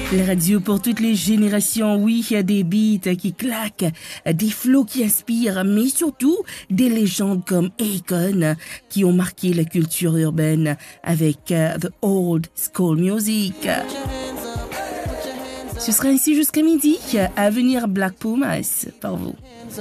La radio pour toutes les générations, oui, il y a des beats qui claquent, des flows qui inspirent, mais surtout des légendes comme Akon qui ont marqué la culture urbaine avec The Old School Music. Ce sera ainsi jusqu'à midi. À venir Black Pumas par vous.